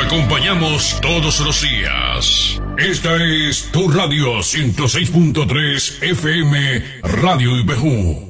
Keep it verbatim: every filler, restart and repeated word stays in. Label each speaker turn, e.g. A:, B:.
A: acompañamos todos los días. Esta es tu radio ciento seis punto tres F M Radio Ibejú.